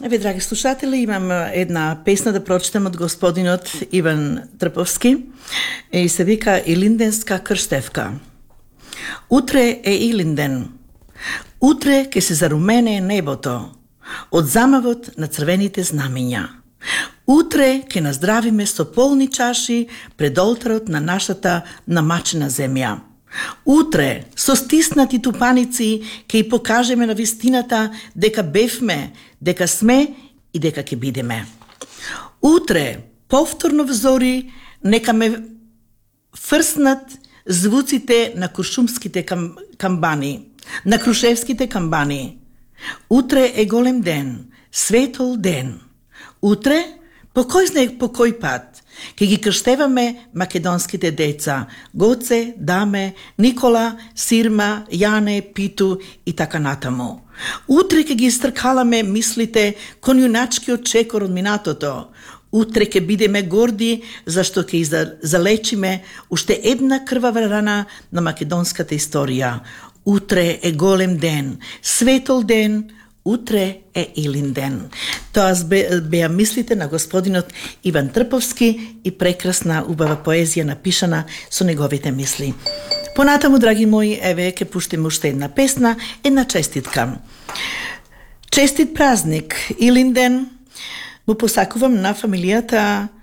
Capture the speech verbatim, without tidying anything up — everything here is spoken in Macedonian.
Еве, драги слушатели, имам една песна да прочитам од господинот Иван Трповски и се вика Илинденска крштевка. Утре е Илинден. Утре ке се зарумене небото од замавот на црвените знамења. Утре ке наздравиме со полни чаши пред олтарот на нашата намачена земја. Утре, со стиснати тупаници, ке и покажеме на вистината дека бевме, дека сме и дека ке бидеме. Утре, повторно взори, нека ме фрснат звуците на куршумските кам, камбани, на крушевските камбани. Утре е голем ден, светол ден. Утре, по кој знае по кој пат, ке ги крштеваме македонските деца, Гоце, Даме, Никола, Сирма, Јане, Питу и така натаму. Утре ке ги истркаламе мислите кон јуначкиот чекор од минатото. Утре ке бидеме горди, зашто ке залечиме уште една крвава рана на македонската историја. Утре е голем ден, светол ден, утре е Илинден. Тоа беа мислите на господинот Иван Трповски и прекрасна убава поезија напишана со неговите мисли. Понатаму, драги мои, еве ке пуштиме уште една песна, една честитка. Честит празник, Илинден, му посакувам на фамилијата